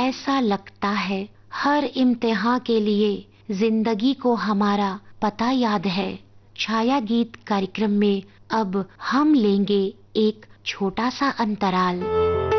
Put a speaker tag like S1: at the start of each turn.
S1: ऐसा लगता है हर इम्तिहान के लिए जिंदगी को हमारा पता याद है। छाया गीत कार्यक्रम में अब हम लेंगे एक छोटा सा अंतराल।